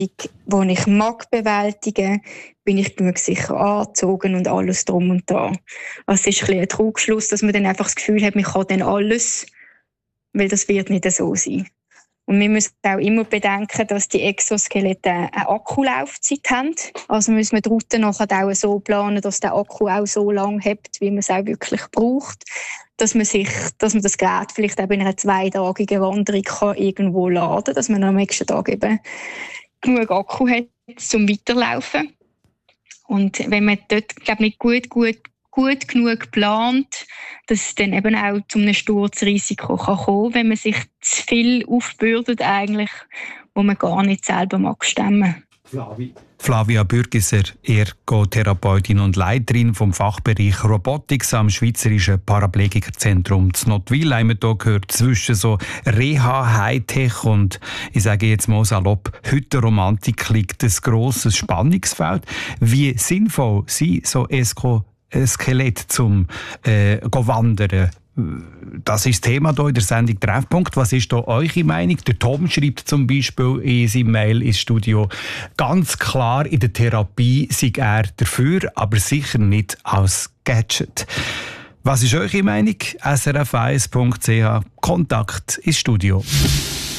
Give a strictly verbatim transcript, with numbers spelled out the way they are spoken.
die ich mag bewältigen, bin ich genug sicher angezogen und alles drum und dran. Also es ist ein bisschen ein Trugschluss, dass man dann einfach das Gefühl hat, man kann dann alles, weil das wird nicht so sein. Und wir müssen auch immer bedenken, dass die Exoskelette eine Akkulaufzeit haben. Also müssen wir die Route nachher auch so planen, dass der Akku auch so lang hält, wie man es auch wirklich braucht. Dass man, sich, dass man das Gerät vielleicht auch in einer zweitägigen Wanderung kann irgendwo laden kann, dass man am nächsten Tag eben genug Akku hat, zum Weiterlaufen. Und wenn man dort, glaube ich, nicht gut, gut, gut genug plant, dass es dann eben auch zu einem Sturzrisiko kann kommen, wenn man sich zu viel aufbürdet, eigentlich, wo man gar nicht selber mag stemmen. Flavi. Flavia Bürgiser, Ergotherapeutin und Leiterin vom Fachbereich Robotics am Schweizerischen Paraplegikerzentrum zu Nottwil. Haben wir hier gehört, zwischen so Reha, Hightech und, ich sage jetzt mal salopp, Hüttenromantik liegt ein grosses Spannungsfeld. Wie sinnvoll sind so Skelett zum äh, Wandern? Das ist das Thema hier in der Sendung Treffpunkt. Was ist da eure Meinung? Der Tom schreibt zum Beispiel in seinem Mail ins Studio, ganz klar, in der Therapie sei er dafür, aber sicher nicht als Gadget. Was ist eure Meinung? S R F eins Punkt C H Kontakt ins Studio.